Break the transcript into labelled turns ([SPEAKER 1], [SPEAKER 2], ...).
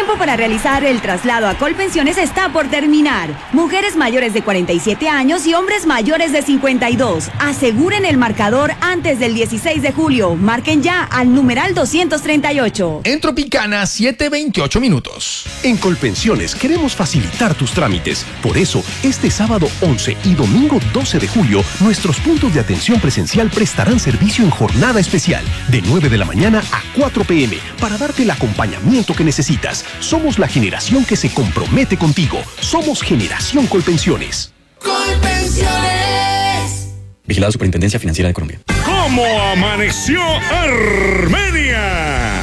[SPEAKER 1] tiempo para realizar el traslado a Colpensiones está por terminar. Mujeres mayores de 47 años y hombres mayores de 52. Aseguren el marcador antes del 16 de julio. Marquen ya al numeral 238.
[SPEAKER 2] En Tropicana, 7:28 minutos.
[SPEAKER 3] En Colpensiones queremos facilitar tus trámites. Por eso, este sábado 11 y domingo 12 de julio, nuestros puntos de atención presencial prestarán servicio en jornada especial, de 9 de la mañana a 4 p.m., para darte el acompañamiento que necesitas. Somos la generación que se compromete contigo. Somos Generación Colpensiones.
[SPEAKER 4] ¡Colpensiones!
[SPEAKER 5] Vigilado Superintendencia Financiera de Colombia.
[SPEAKER 6] ¿Cómo amaneció Armenia?